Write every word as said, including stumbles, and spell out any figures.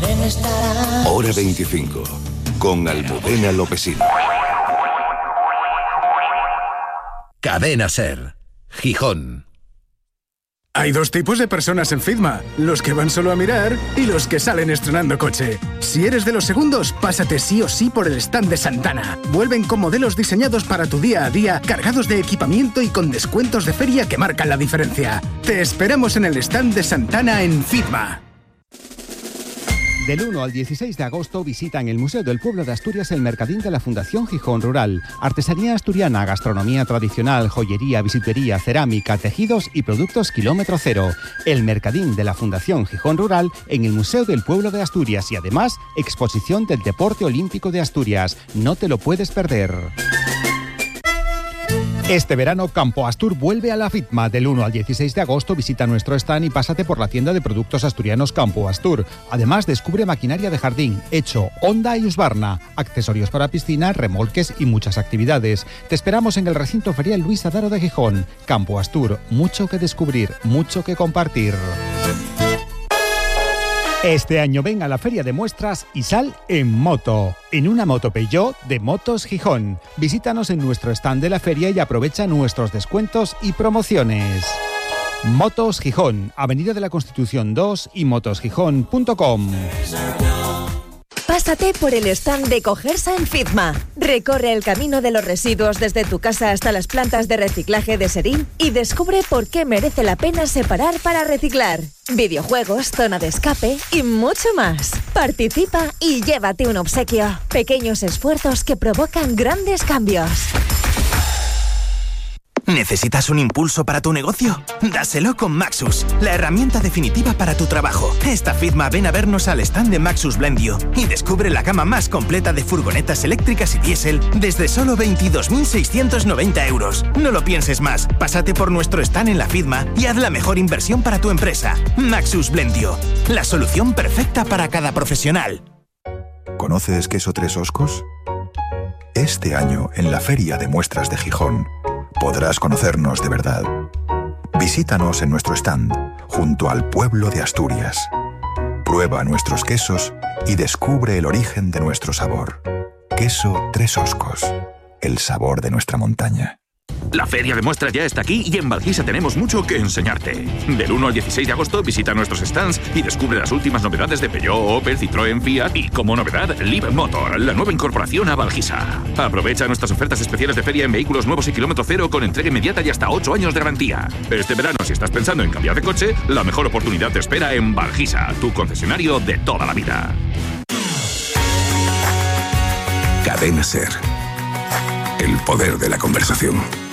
Hora veinticinco, con Almudena Lopesino. Cadena Ser, Gijón. Hay dos tipos de personas en Fitma, los que van solo a mirar y los que salen estrenando coche. Si eres de los segundos, pásate sí o sí por el stand de Santana. Vuelven con modelos diseñados para tu día a día, cargados de equipamiento y con descuentos de feria que marcan la diferencia. Te esperamos en el stand de Santana en Fitma. Del uno al dieciséis de agosto visita en el Museo del Pueblo de Asturias el Mercadín de la Fundación Gijón Rural. Artesanía asturiana, gastronomía tradicional, joyería, bisutería, cerámica, tejidos y productos kilómetro cero. El Mercadín de la Fundación Gijón Rural en el Museo del Pueblo de Asturias y además exposición del Deporte Olímpico de Asturias. No te lo puedes perder. Este verano Campo Astur vuelve a la Fitma. Del uno al dieciséis de agosto visita nuestro stand y pásate por la tienda de productos asturianos Campo Astur. Además descubre maquinaria de jardín, Hecho, Honda y Husqvarna, accesorios para piscina, remolques y muchas actividades. Te esperamos en el recinto ferial Luis Adaro de Gijón. Campo Astur, mucho que descubrir, mucho que compartir. Este año ven a la Feria de Muestras y sal en moto, en una moto Peugeot de Motos Gijón. Visítanos en nuestro stand de la feria y aprovecha nuestros descuentos y promociones. Motos Gijón, Avenida de la Constitución dos y motos gijón punto com. Pásate por el stand de Cogersa en Fitma. Recorre el camino de los residuos desde tu casa hasta las plantas de reciclaje de Serín y descubre por qué merece la pena separar para reciclar. Videojuegos, zona de escape y mucho más. Participa y llévate un obsequio. Pequeños esfuerzos que provocan grandes cambios. ¿Necesitas un impulso para tu negocio? Dáselo con Maxus, la herramienta definitiva para tu trabajo. Esta Fitma ven a vernos al stand de Maxus Blendio y descubre la gama más completa de furgonetas eléctricas y diésel desde solo veintidós mil seiscientos noventa euros. No lo pienses más, pásate por nuestro stand en la Fitma y haz la mejor inversión para tu empresa. Maxus Blendio, la solución perfecta para cada profesional. ¿Conoces Queso Tres Oscos? Este año, en la Feria de Muestras de Gijón, podrás conocernos de verdad. Visítanos en nuestro stand, junto al pueblo de Asturias. Prueba nuestros quesos y descubre el origen de nuestro sabor. Queso Tres Oscos, el sabor de nuestra montaña. La Feria de Muestras ya está aquí y en Valquisa tenemos mucho que enseñarte. Del uno al dieciséis de agosto visita nuestros stands y descubre las últimas novedades de Peugeot, Opel, Citroën, Fiat y, como novedad, Live Motor, la nueva incorporación a Valquisa. Aprovecha nuestras ofertas especiales de feria en vehículos nuevos y kilómetro cero con entrega inmediata y hasta ocho años de garantía. Este verano, si estás pensando en cambiar de coche, la mejor oportunidad te espera en Valquisa, tu concesionario de toda la vida. Cadena Ser. El poder de la conversación.